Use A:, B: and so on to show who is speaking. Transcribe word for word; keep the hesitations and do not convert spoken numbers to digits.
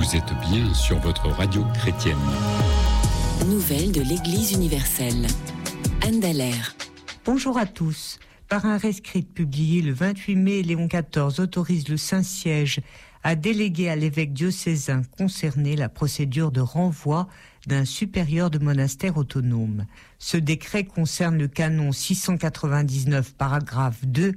A: Vous êtes bien sur votre radio chrétienne.
B: Nouvelles de l'Église universelle. Anne Dallaire.
C: Bonjour à tous. Par un rescrit publié le vingt-huit mai, Léon quatorze autorise le Saint-Siège à déléguer à l'évêque diocésain concerné la procédure de renvoi d'un supérieur de monastère autonome. Ce décret concerne le canon six cent quatre-vingt-dix-neuf, paragraphe deux